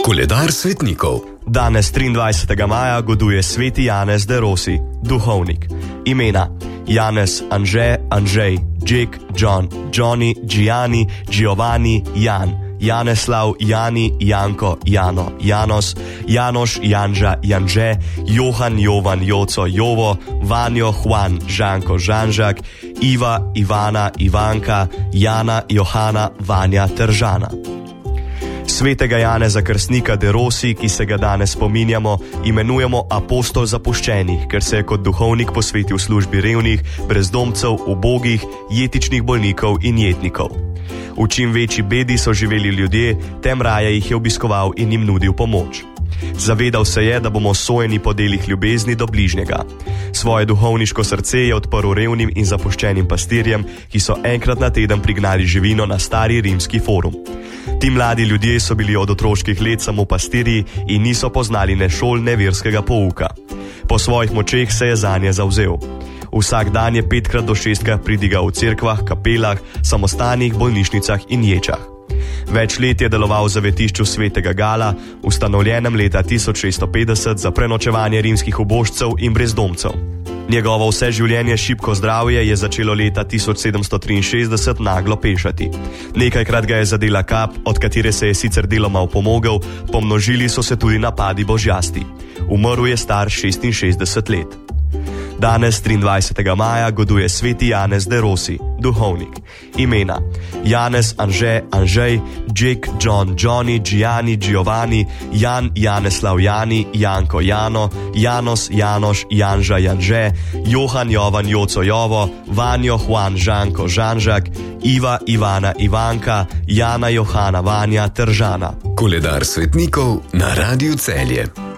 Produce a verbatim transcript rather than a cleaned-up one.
Koledar svetnikov. Danes triindvajsetega maja goduje sveti Janez de Rossi, duhovnik. Imena: Janez, Anže, Anžej, Jack, John, Johnny, Gianni, Giovanni, Jan, Janeslav, Jani, Janko, Jano, Janos, Janoš, Janža, Janže, Johan, Jovan, Joco, Jovo, Vanjo, Juan, Žanko, Žanžak, Iva, Ivana, Ivanka, Jana, Johana, Vanja ter Žana. Svetega Janeza Krstnika de Rossi, ki se ga danes spominjamo, imenujemo apostol zapuščenih, ker se je kot duhovnik posvetil službi revnih, brezdomcev, ubogih, jetičnih bolnikov in jetnikov. V čim večji bedi so živeli ljudje, tem raje jih je obiskoval in jim nudil pomoč. Zavedal se je, da bomo sojeni po delih ljubezni do bližnjega. Svoje duhovniško srce je odprl revnim in zapuščenim pastirjem, ki so enkrat na teden prignali živino na stari rimski forum. Ti mladi ljudje so bili od otroških let samo pastirji in niso poznali ne šol, ne verskega pouka. Po svojih močeh se je zanje zavzel. Vsak dan je petkrat do šestkrat pridigal v cerkvah, kapelah, samostanih, bolnišnicah in ječah. Več let je deloval v zavetišču svetega Gala, ustanovljenem leta tisoč šeststo petdeset za prenočevanje rimskih ubožcev in brezdomcev. Njegovo vseživljenje šibko zdravje je začelo leta tisoč sedemsto triinšestdeset naglo pešati. Nekajkrat ga je zadela kap, od katere se je sicer deloma opomogel, pomnožili so se tudi napadi božjasti. Umrl je star šestinšestdeset let. Danes, triindvajsetega maja, goduje sveti Janez de Rossi, duhovnik. Imena: Janez, Anže, Anžej, Jack, John, Johnny, Gianni, Giovanni, Jan, Janeslav, Jani, Janko, Jano, Janos, Janoš, Janža, Janže, Johan, Jovan, Joco, Jovo, Vanjo, Juan, Žanko, Žanžak, Iva, Ivana, Ivanka, Jana, Johana, Vanja ter Žana. Koledar svetnikov na Radiu Celje.